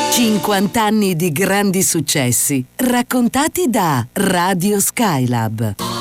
50 anni di grandi successi, raccontati da Radio Skylab.